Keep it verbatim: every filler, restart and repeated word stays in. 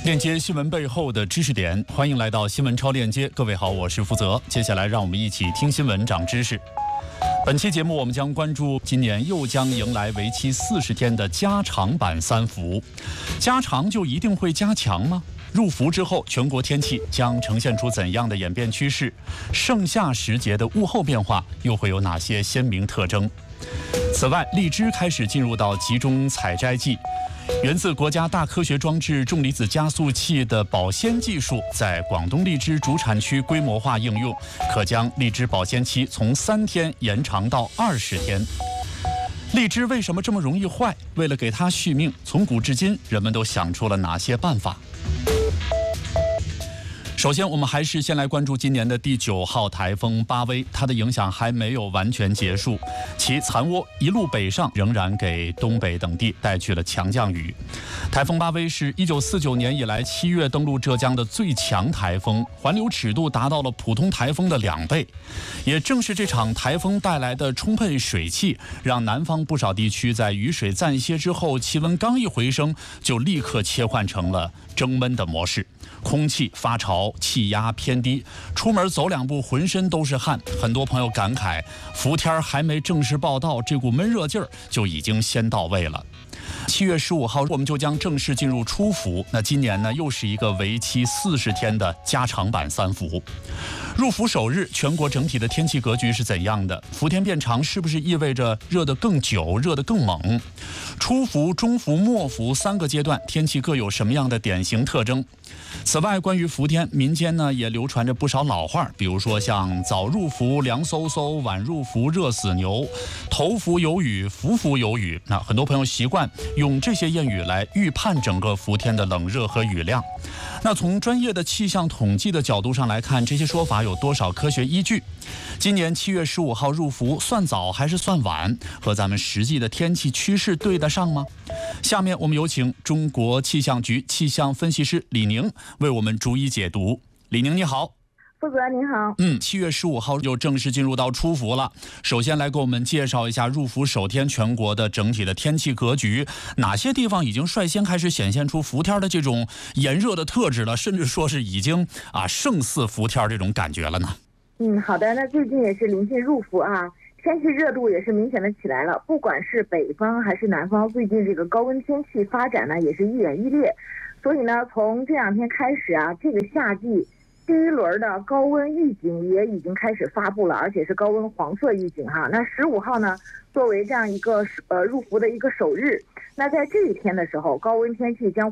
链接新闻背后的知识点，欢迎来到新闻超链接。各位好，我是负责。接下来让我们一起听新闻长知识。本期节目我们将关注今年又将迎来为期四十天的加长版三伏。加长就一定会加强吗？入伏之后，全国天气将呈现出怎样的演变趋势？盛夏时节的物候变化又会有哪些鲜明特征？此外，荔枝开始进入到集中采摘季。源自国家大科学装置重离子加速器的保鲜技术在广东荔枝主产区规模化应用，可将荔枝保鲜期从三天延长到二十天。荔枝为什么这么容易坏？为了给它续命，从古至今人们都想出了哪些办法？首先，我们还是先来关注今年的第九号台风巴威，它的影响还没有完全结束，其残涡一路北上，仍然给东北等地带去了强降雨。台风巴威是一九四九年以来七月登陆浙江的最强台风，环流尺度达到了普通台风的两倍。也正是这场台风带来的充沛水汽，让南方不少地区在雨水暂歇之后，气温刚一回升，就立刻切换成了蒸闷的模式。空气发潮，气压偏低，出门走两步浑身都是汗。很多朋友感慨，伏天还没正式报到，这股闷热劲儿就已经先到位了。七月十五号，我们就将正式进入初伏。那今年呢，又是一个为期四十天的加长版三伏。入伏首日，全国整体的天气格局是怎样的？伏天变长，是不是意味着热得更久，热得更猛？初伏、中伏、末伏三个阶段，天气各有什么样的典型特征？此外，关于伏天，民间呢也流传着不少老话，比如说像早入伏凉飕飕，晚入伏热死牛，头伏有雨，伏伏有雨。那很多朋友习惯用这些谚语来预判整个伏天的冷热和雨量。那从专业的气象统计的角度上来看，这些说法有多少科学依据？今年七月十五号入伏算早还是算晚？和咱们实际的天气趋势对得上吗？下面我们有请中国气象局气象分析师李宁为我们逐一解读。李宁你好。 负责您好。 嗯，七月十五号又正式进入到初伏了。首先来给我们介绍一下入伏首天全国的整体的天气格局，哪些地方已经率先开始显现出伏天的这种炎热的特质了，甚至说是已经啊胜似伏天这种感觉了呢？ 嗯，好的。那最近也是临近入伏啊，天气热度也是明显的起来了。不管是北方还是南方，最近这个高温天气发展呢也是愈演愈烈。所以呢，从这两天开始啊，这个夏季第一轮的高温预警也已经开始发布了，而且是高温黄色预警哈。那十五号呢，作为这样一个呃入伏的一个首日，那在这一天的时候，高温天气将